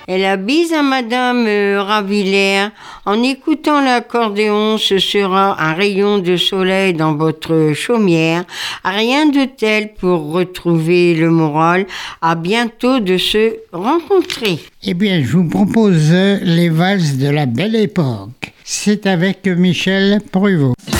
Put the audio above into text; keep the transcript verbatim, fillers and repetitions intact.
Et la bise à Madame euh, Ravillère. En écoutant l'accordéon, ce sera un rayon de soleil dans votre chaumière. Rien de tel pour retrouver le moral. À bientôt de se rencontrer. Eh bien, je vous propose les valses de la belle époque. C'est avec Michel Pruvot.